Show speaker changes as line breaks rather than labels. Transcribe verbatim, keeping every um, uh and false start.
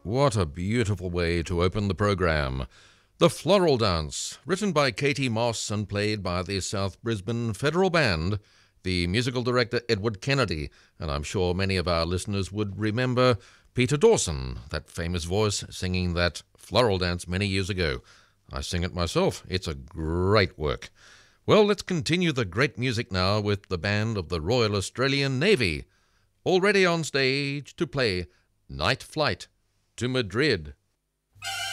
What a beautiful way to open the program. The Floral Dance, written by Katie Moss and played by the South Brisbane Federal Band, the musical director Edward Kennedy, and I'm sure many of our listeners would remember Peter Dawson, that famous voice singing that Floral Dance many years ago. I sing it myself. It's a great work. Well, let's continue the great music now with the band of the Royal Australian Navy, already on stage to play Night Flight to Madrid.